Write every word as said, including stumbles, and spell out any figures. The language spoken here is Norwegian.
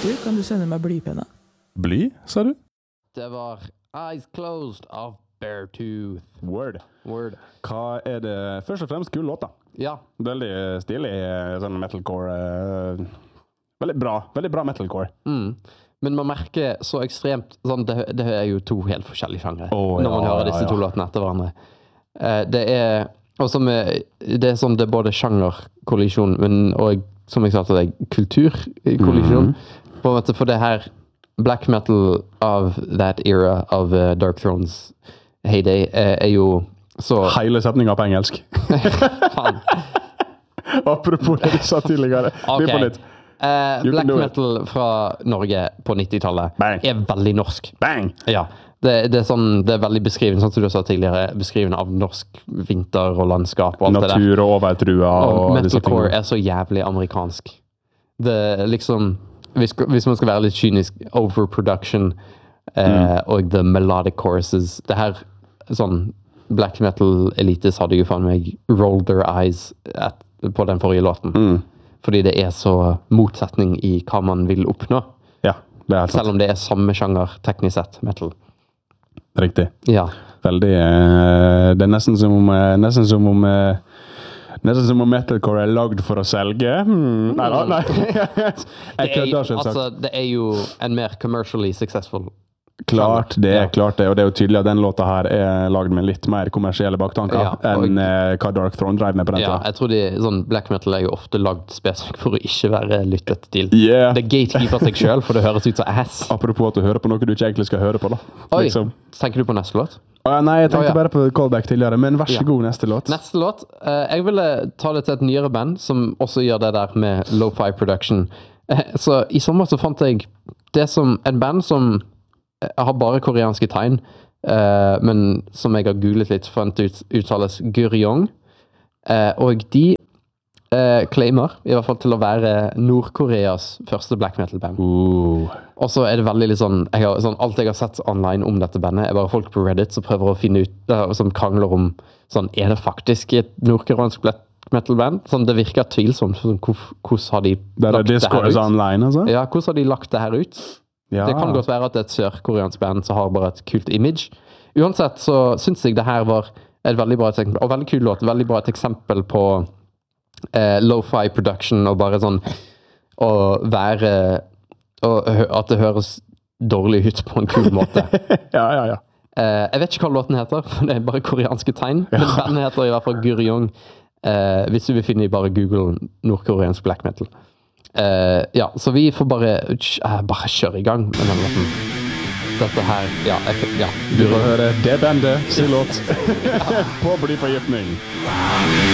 Du, kan du sende meg blypenna? Bly, sa du? Det var Eyes Closed av Beartooth. Word. Word. Hva er det? Først og fremst kul låt da. Ja. Veldig stilig, sånn metalcore. Uh, veldig bra, veldig bra metalcore. Mm. Men man merker så ekstremt, sånn, det, det er jo to helt forskjellige genre, oh, når man ja, hører disse ja, ja. to låtene etter hverandre. Uh, det er, også med, det er sånn, det er både sjangerkollisjon, men og som jeg sa til deg, kulturkollisjon. Mm. På en måte, for det her black metal av that era av uh, Dark Thrones heyday uh, er jo så... Hele setningen på engelsk. Faen. Apropos det du sa tidligere. Okay. På litt. Uh, black metal fra Norge på nittitallet er veldig norsk. Bang! Ja. Det, det er sånn, det er veldig beskrivende, sånn som du sa tidligere, beskrivende av norsk vinter og landskap og alt Natur det der. Natur og overtrua. Og, og metalcore er så jævlig amerikansk. Det er liksom, hvis, hvis man skal være litt kynisk, overproduction eh, mm. og the melodic choruses. Det her, sånn, black metal elites hadde jo faen meg rolled their eyes at, på den forrige låten. Mm. Fordi det er så motsetning i hva man vil oppnå. Ja, det er helt sant. Selv om det er samme sjanger, teknisk sett, metal. Riktig. Ja. Veldig, uh, det er nesten som om, uh, nesten som om, uh, nesten som om metalcore er lagd for å selge. Hmm. Nei da, nei. Jeg kødder selvsagt. Altså, det er jo en mer commercially successful. Klart det, ja. klart det, og det er jo tydelig at den låta her er lagd med litt mer kommersielle baktanker ja, og, enn uh, hva Dark Throne drev med på den ja, tida. Jeg tror de, sånn, black metal er jo ofte lagd spesifikt for å ikke være lyttet til. Yeah. Det gatekeeper seg selv, for det høres ut som ass. Apropos at du hører på noe du ikke egentlig skal høre på da. Oi, liksom. Tenker du på neste låt? Uh, nei, jeg tenkte oh, ja. bare på callback tidligere, men vær så ja. god, neste låt. Neste låt, uh, jeg ville ta det til et nyere band, som også gjør det der med lo-fi production. Uh, så i sommer så fant jeg det som en band som jeg har bare koreanske tegn, uh, men som jeg har googlet litt, fant ut uttales Guryong. Uh, og de uh, claimer, i hvert fall til å være Nord-Koreas første black metal band. Uh. Og så er det veldig litt sånn, jeg har, sånn, alt jeg har sett online om dette bandet, er bare folk på Reddit som prøver å finne ut, uh, som krangler om, sånn, er det faktisk et nordkoreansk black metal band? Sånn, det virker tvilsomt, sånn, hvordan har de lagt det her ut? Online, altså? Ja, hvordan har de lagt det her ut? Ja. Det kan godt være at det er et sør-koreansk band som har bare et kult image. Uansett så synes jeg det her var et veldig bra eksempel, og veldig kul låt, veldig bra et eksempel på eh, lo-fi production, og bare sånn å være, og, at det høres dårlig ut på en kul måte. ja, ja, ja. Eh, jeg vet ikke hva låten heter, for det er bare koreanske tegn, ja. Men bandet heter i hvert fall Guryong, eh, hvis du vil finne i bare Google nordkoreansk black metal. Uh, ja, så vi får bare uh, bare kjøre i gang med den låten. Dette her, ja, jeg, ja. Du får høre det bandet sin låt på blyforgiftning.